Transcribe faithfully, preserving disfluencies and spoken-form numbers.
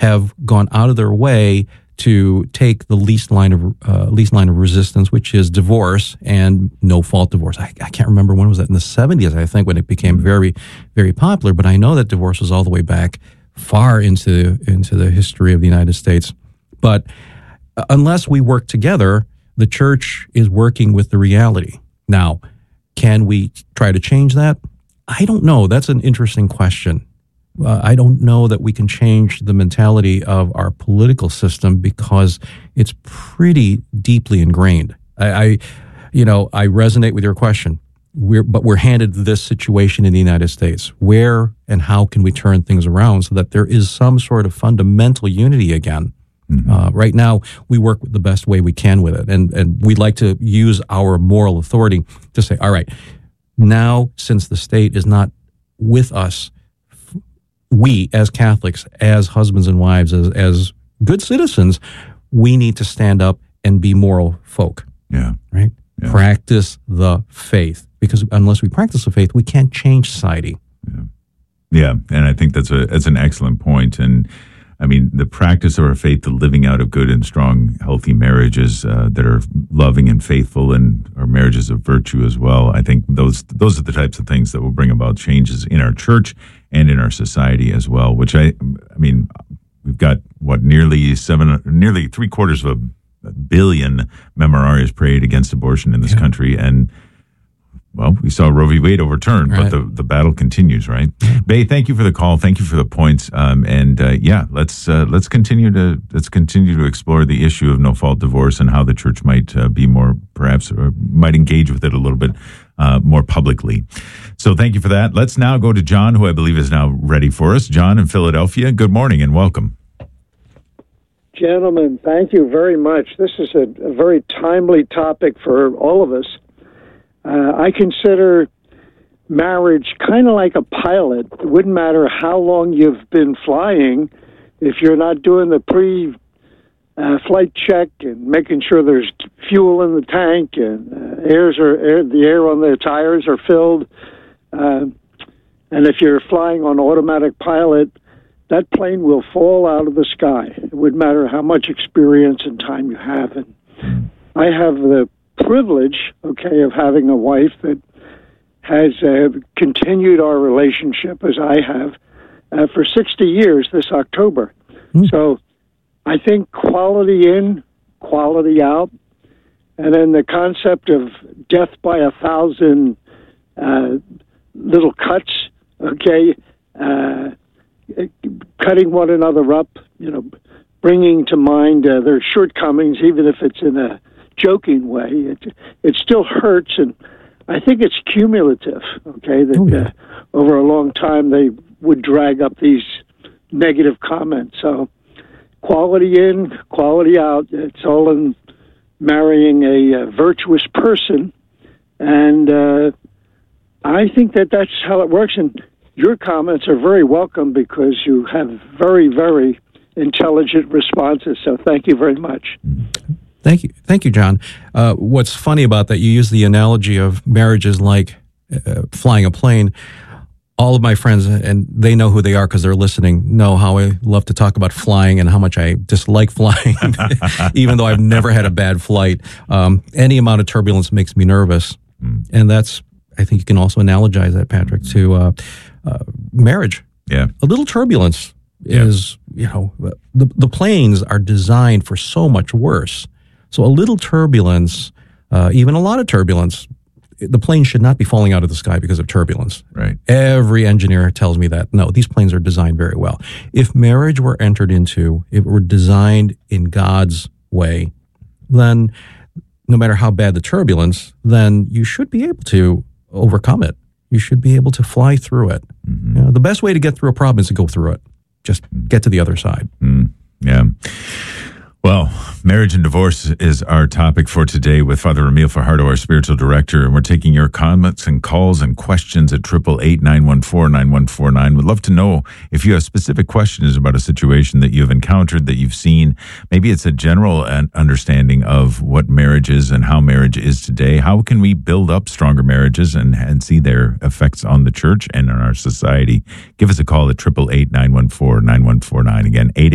have gone out of their way to take the least line of uh, least line of resistance, which is divorce and no fault divorce. I, I can't remember when was that, in the seventies, I think, when it became very, very popular. But I know that divorce was all the way back far into into the history of the United States. But unless we work together, the church is working with the reality. Now, can we try to change that? I don't know. That's an interesting question. Uh, I don't know that we can change the mentality of our political system because it's pretty deeply ingrained. I, I you know, I resonate with your question. We're, but we're handed this situation in the United States. Where and how can we turn things around so that there is some sort of fundamental unity again? Mm-hmm. Uh, right now, we work the best way we can with it, and and we'd like to use our moral authority to say, all right, now since the state is not with us, we, as Catholics, as husbands and wives, as, as good citizens, we need to stand up and be moral folk. Yeah. Right? Yeah. Practice the faith. Because unless we practice the faith, we can't change society. Yeah. Yeah. And I think that's a that's an excellent point. And I mean, the practice of our faith, the living out of good and strong, healthy marriages uh, that are loving and faithful, and our marriages of virtue as well. I think those those are the types of things that will bring about changes in our church and in our society as well. Which I, I mean, we've got what nearly seven, nearly three quarters of a billion memorarias prayed against abortion in this yeah. country, and well, we saw Roe v. Wade overturned, right. but the, the battle continues, right? Yeah. Bay, thank you for the call. Thank you for the points. Um, and uh, yeah, let's uh, let's continue to let's continue to explore the issue of no fault divorce and how the church might uh, be more, perhaps, or might engage with it a little bit uh, more publicly. So thank you for that. Let's now go to John, who I believe is now ready for us. John in Philadelphia. Good morning and welcome. Gentlemen, thank you very much. This is a, a very timely topic for all of us. Uh, I consider marriage kind of like a pilot. It wouldn't matter how long you've been flying if you're not doing the pre-flight uh, check and making sure there's fuel in the tank and uh, airs are air, the air on the tires are filled. Uh, and if you're flying on automatic pilot, that plane will fall out of the sky. It wouldn't matter how much experience and time you have. And I have the privilege, okay, of having a wife that has uh, continued our relationship as I have uh, for sixty years this October. Mm. So I think quality in, quality out, and then the concept of death by a thousand uh, little cuts, okay, uh, cutting one another up, you know, bringing to mind uh, their shortcomings, even if it's in a joking way, it it still hurts, and I think it's cumulative. Okay, that oh, yeah. uh, over a long time they would drag up these negative comments. So, quality in, quality out. It's all in marrying a, a virtuous person, and uh, I think that that's how it works. And your comments are very welcome because you have very, very intelligent responses. So, thank you very much. Thank you. Thank you, John. Uh, what's funny about that, you use the analogy of marriages like uh, flying a plane. All of my friends, and they know who they are because they're listening, know how I love to talk about flying and how much I dislike flying, even though I've never had a bad flight. Um, any amount of turbulence makes me nervous. Mm. And that's, I think you can also analogize that, Patrick, to uh, uh, marriage. Yeah. A little turbulence yeah. is, you know, the, the planes are designed for so much worse. So a little turbulence, uh, even a lot of turbulence, the plane should not be falling out of the sky because of turbulence. Right. Every engineer tells me that. No, these planes are designed very well. If marriage were entered into, if it were designed in God's way, then no matter how bad the turbulence, then you should be able to overcome it. You should be able to fly through it. Mm-hmm. You know, the best way to get through a problem is to go through it. Just get to the other side. Mm, yeah. Well, marriage and divorce is our topic for today with Father Emil Fajardo, our spiritual director, and we're taking your comments and calls and questions at eight eight eight, nine one four, nine one four nine. We'd love to know if you have specific questions about a situation that you've encountered, that you've seen. Maybe it's a general understanding of what marriage is and how marriage is today. How can we build up stronger marriages and, and see their effects on the church and on our society? Give us a call at eight eight eight, nine one four, nine one four nine. Again, eight